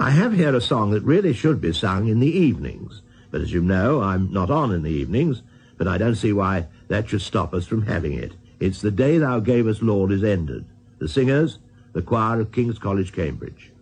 I have here a song that really should be sung in the evenings, but as you know, I'm not on in the evenings, but I don't see why that should stop us from having it. It's The Day Thou Gavest, Lord, is Ended. The singers, the choir of King's College, Cambridge.